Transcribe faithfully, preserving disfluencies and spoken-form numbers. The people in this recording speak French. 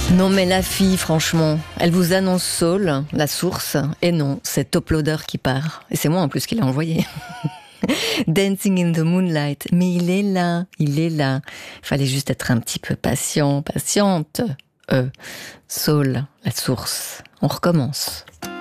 Non mais la fille, franchement, elle vous annonce Saul, la source, et non, c'est Toploader qui part. Et c'est moi en plus qui l'a envoyé. Dancing in the Moonlight. Mais il est là, il est là. Il fallait juste être un petit peu patient, patiente. Euh, Saul, la source. On recommence.